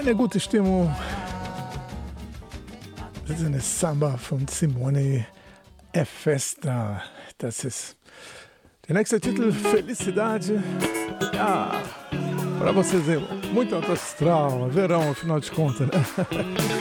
Eine gute Stimmung. Das ist eine Samba von Simone e Festa. Das ist der nächste Titel, Felicidade. Ja, para vocês é muito alto astral, verão, afinal de contas, né?